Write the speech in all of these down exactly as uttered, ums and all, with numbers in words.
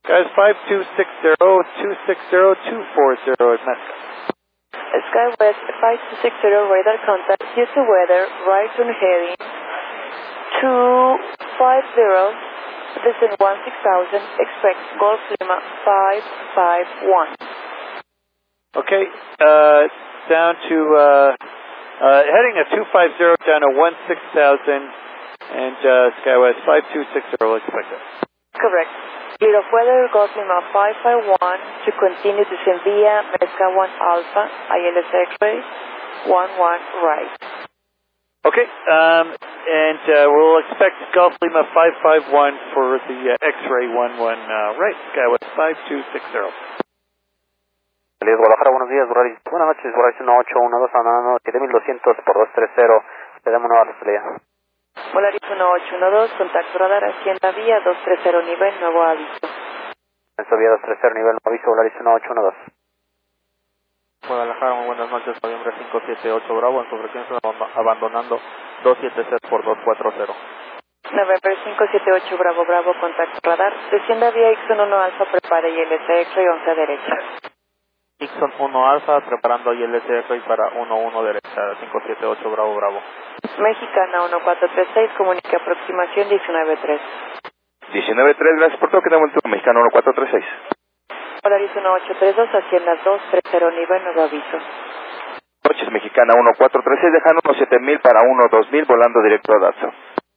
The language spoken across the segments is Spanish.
Guys, five two six zero, two six zero, two four zero at Mesca. SkyWest five two six zero, radar contact, due to weather, right on heading two five zero, descend one six thousand, expect Golf Lima five five one. Okay, uh, down to, uh, uh, heading at two five zero, down to one six thousand, and uh, SkyWest five two six zero, expect it. Correct. Clear of weather, Golf Lima five five one, to continue descend via Mesca one Alpha, I L S X-ray, one one right. Okay, um, and uh, we'll expect Golf Lima five five one for the uh, X-ray one one uh, right, SkyWest five two six zero. Guadalajara, buenos días, Volaris. Buenas noches, Volaris uno ocho uno dos, andando siete mil doscientos por dos tres cero, le damos una barra salida. Volaris uno ocho uno dos, contacto radar, Hacienda Vía dos tres cero, nivel, nuevo aviso. Hacienda Vía dos tres cero, nivel, nuevo aviso, Volaris uno ocho uno dos. Guadalajara, muy buenas noches, noviembre cinco siete ocho Bravo, en su frecuencia abandonando dos siete cero por dos cuatro cero. November cinco siete ocho Bravo Bravo, contacto radar, descienda vía Ixon uno Alfa, prepare I L S X-ray once derecha. Ixon uno Alfa, preparando I L S X-ray para uno uno derecha, cinco siete ocho Bravo Bravo. Mexicana uno cuatro tres seis, comunica aproximación diecinueve tres. diecinueve tres, gracias por todo, que tenemos el turno mexicano uno cuatro tres seis. Volaris uno ocho tres dos, Hacienda dos tres cero, nivel, nuevo aviso. Noches mexicana uno cuatro tres seis, dejando unos siete mil para uno dos mil, volando directo a Datsun.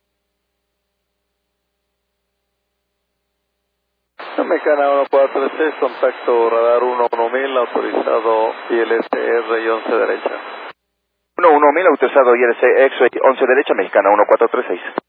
Mexicana uno cuatro tres seis, contacto radar uno uno mil, autorizado I L S R once derecha. uno uno mil, autorizado I L S X once derecha, mexicana uno cuatro tres seis.